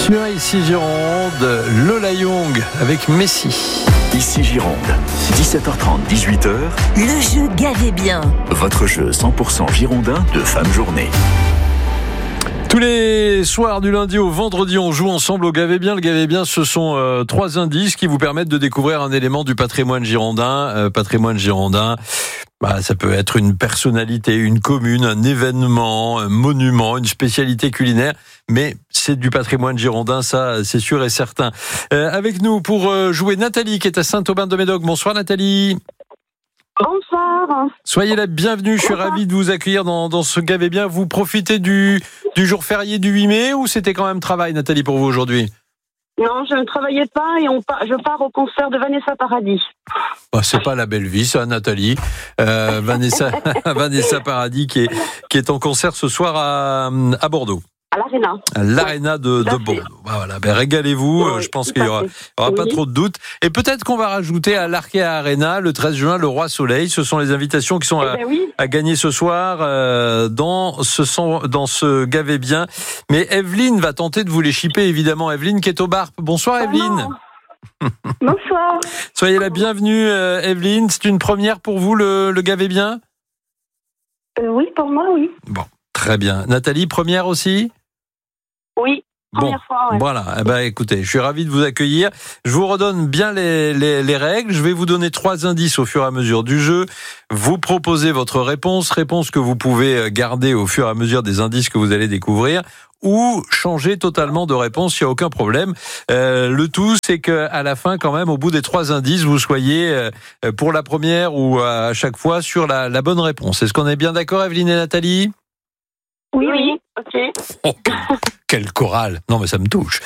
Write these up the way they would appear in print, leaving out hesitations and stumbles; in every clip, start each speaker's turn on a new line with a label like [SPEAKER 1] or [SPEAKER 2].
[SPEAKER 1] Sur Ici Gironde, Lola Young avec Messi.
[SPEAKER 2] Ici Gironde, 17h30, 18h.
[SPEAKER 3] Le jeu Gavez bien.
[SPEAKER 2] Votre jeu 100% girondin de fin de journée.
[SPEAKER 1] Tous les soirs du lundi au vendredi, on joue ensemble au Gavez bien. Le Gavez bien, ce sont 3 indices qui vous permettent de découvrir un élément du patrimoine girondin. Patrimoine girondin, ça peut être une personnalité, une commune, un événement, un monument, une spécialité culinaire, mais c'est du patrimoine girondin, ça c'est sûr et certain. Avec nous pour jouer Nathalie qui est à Saint-Aubin-de-Médoc. Bonsoir Nathalie.
[SPEAKER 4] Bonsoir.
[SPEAKER 1] Soyez la bienvenue, je suis ravi de vous accueillir dans ce Gavez bien. Vous profitez du jour férié du 8 mai ou c'était quand même travail Nathalie pour vous aujourd'hui ?
[SPEAKER 4] Non, je ne travaillais pas et je pars au concert de Vanessa Paradis.
[SPEAKER 1] C'est pas la belle vie ça Nathalie. Vanessa Paradis qui est en concert ce soir à Bordeaux.
[SPEAKER 4] À l'Arena.
[SPEAKER 1] À l'Arena de Bordeaux. Voilà, régalez-vous, je pense qu'il y aura pas trop de doutes. Et peut-être qu'on va rajouter à l'Arkea Arena, le 13 juin, le Roi Soleil. Ce sont les invitations qui sont à gagner ce soir dans ce Gavez bien. Mais Evelyne va tenter de vous les chipper, évidemment. Evelyne qui est au bar. Bonsoir Evelyne.
[SPEAKER 4] Bonsoir.
[SPEAKER 1] Soyez la bienvenue Evelyne. C'est une première pour vous le Gavez bien ?
[SPEAKER 4] Oui, pour moi, oui.
[SPEAKER 1] Bon, très bien. Nathalie, première aussi ?
[SPEAKER 4] Oui. Première fois, ouais.
[SPEAKER 1] Voilà, écoutez, je suis ravi de vous accueillir. Je vous redonne bien les règles. Je vais vous donner 3 indices au fur et à mesure du jeu. Vous proposez votre réponse que vous pouvez garder au fur et à mesure des indices que vous allez découvrir, ou changer totalement de réponse, il n'y a aucun problème. Le tout, c'est qu'à la fin, quand même, au bout des 3 indices, vous soyez pour la première ou à chaque fois sur la bonne réponse. Est-ce qu'on est bien d'accord, Evelyne et Nathalie ?
[SPEAKER 4] Oui, ok.
[SPEAKER 1] Oh, quel choral. Non, mais ça me touche.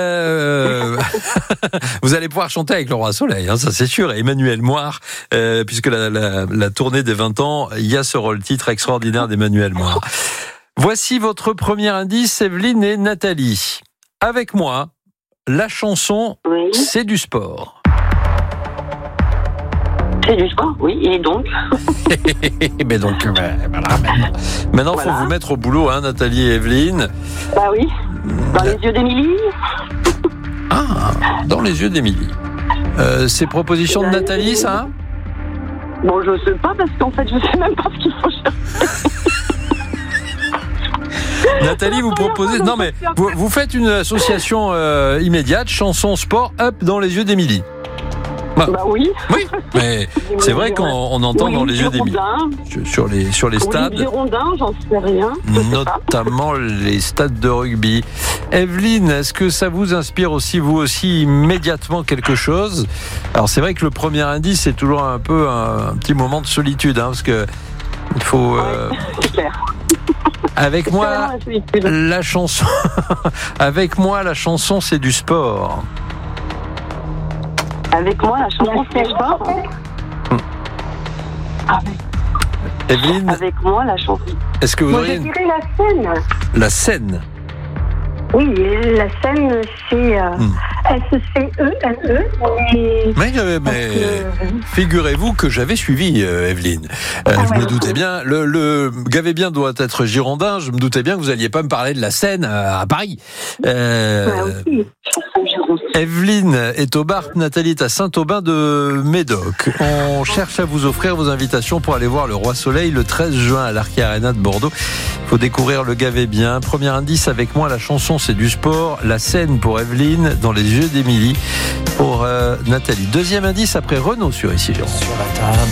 [SPEAKER 1] Vous allez pouvoir chanter avec le Roi Soleil, ça c'est sûr. Et Emmanuel Moire, puisque la tournée des 20 ans, il y a ce rôle-titre extraordinaire d'Emmanuel Moire. Voici votre premier indice, Evelyne et Nathalie. Avec moi, la chanson, c'est du sport.
[SPEAKER 4] C'est du sport, oui, et donc
[SPEAKER 1] Mais donc, maintenant, il faut vous mettre au boulot, Nathalie et Evelyne.
[SPEAKER 4] Bah oui, dans les yeux d'Émilie.
[SPEAKER 1] Dans les yeux d'Émilie. C'est proposition de Nathalie, ça ?
[SPEAKER 4] Bon, je sais pas, parce qu'en fait, je sais même pas ce qu'il faut chercher.
[SPEAKER 1] Nathalie, vous proposez... Non, mais vous faites une association immédiate, chanson sport, up dans les yeux d'Émilie.
[SPEAKER 4] Oui.
[SPEAKER 1] Oui, mais c'est vrai qu'on entend dans les yeux d'Émilie. Sur les stades.
[SPEAKER 4] Les Girondins, j'en sais rien.
[SPEAKER 1] Notamment les stades de rugby. Evelyne, est-ce que ça vous inspire aussi, vous aussi, immédiatement quelque chose ? Alors c'est vrai que le premier indice, c'est toujours un peu un petit moment de solitude, parce que il faut...
[SPEAKER 4] c'est clair.
[SPEAKER 1] Avec moi, la chanson... Avec moi, la chanson, c'est du sport.
[SPEAKER 4] Avec moi, la chanson, c'est du sport.
[SPEAKER 1] Evelyne,
[SPEAKER 4] avec moi, la chanson.
[SPEAKER 1] Est-ce que vous auriez...
[SPEAKER 5] je dirais la scène.
[SPEAKER 1] La scène.
[SPEAKER 5] Oui, la scène, c'est S-C-E-N-E.
[SPEAKER 1] Mais figurez-vous que j'avais suivi, Evelyne. Je me doutais bien. Le Gavez bien doit être girondin. Je me doutais bien que vous alliez pas me parler de la Seine à Paris.
[SPEAKER 5] Oui.
[SPEAKER 1] Evelyne est au bar, Nathalie est à Saint-Aubin-de-Médoc. On cherche à vous offrir vos invitations pour aller voir le Roi Soleil le 13 juin à l'Arkea Arena de Bordeaux. Il faut découvrir le Gavez bien. Premier indice avec moi, la chanson c'est du sport. La scène pour Evelyne, dans les yeux d'Émilie pour Nathalie. Deuxième indice après Renaud sur Ici Gironde.